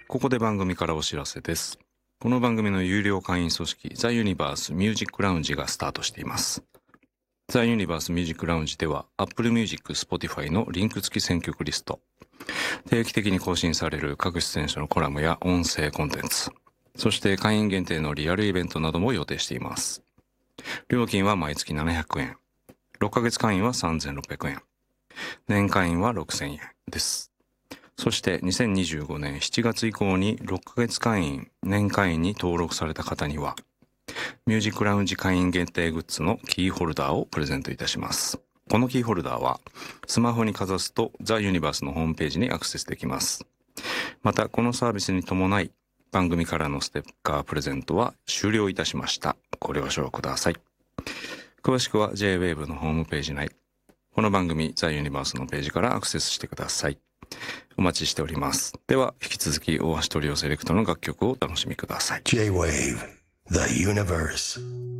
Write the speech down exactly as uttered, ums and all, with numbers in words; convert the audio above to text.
ここで番組からお知らせです。この番組の有料会員組織ザ・ユニバース・ミュージック・ラウンジがスタートしています。ザ・ユニバース・ミュージック・ラウンジでは Apple Music、Spotify のリンク付き選曲リスト、定期的に更新される各出演者のコラムや音声コンテンツ、そして会員限定のリアルイベントなども予定しています。料金は毎月ななひゃくえん、ろっかげつ会員はさんぜんろっぴゃくえん、年会員はろくせんえんです。そしてにせんにじゅうごねんしちがつ以降にろっかげつ会員、年会員に登録された方には、ミュージックラウンジ会員限定グッズのキーホルダーをプレゼントいたします。このキーホルダーは、スマホにかざすとザ・ユニバースのホームページにアクセスできます。また、このサービスに伴い、番組からのステッカープレゼントは終了いたしました。ご了承ください。詳しくは ジェイウェーブ のホームページ内、この番組ザ・ユニバースのページからアクセスしてください。お待ちしております。では引き続き大橋トリオセレクトの楽曲をお楽しみください。 J-Wave The Universe